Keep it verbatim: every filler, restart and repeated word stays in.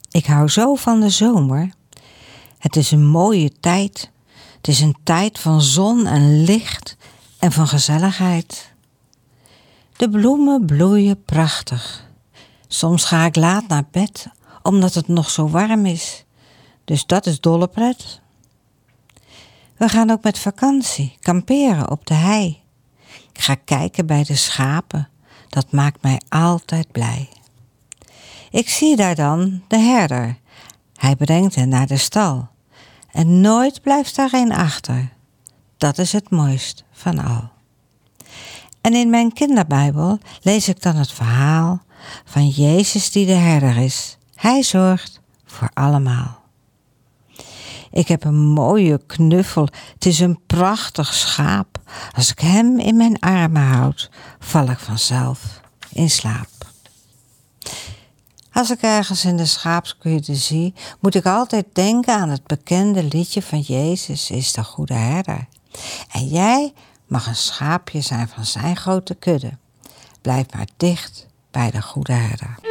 Ik hou zo van de zomer. Het is een mooie tijd. Het is een tijd van zon en licht en van gezelligheid. De bloemen bloeien prachtig. Soms ga ik laat naar bed, omdat het nog zo warm is. Dus dat is dolle pret. We gaan ook met vakantie, kamperen op de hei. Ik ga kijken bij de schapen. Dat maakt mij altijd blij. Ik zie daar dan de herder. Hij brengt hen naar de stal. En nooit blijft daar een achter. Dat is het mooist van al. En in mijn kinderbijbel lees ik dan het verhaal van Jezus die de herder is. Hij zorgt voor allemaal. Ik heb een mooie knuffel. Het is een prachtig schaap. Als ik hem in mijn armen houd, val ik vanzelf in slaap. Als ik ergens in de schaapskudde zie, moet ik altijd denken aan het bekende liedje van Jezus is de goede herder. En jij mag een schaapje zijn van zijn grote kudde. Blijf maar dicht bij de goede herder.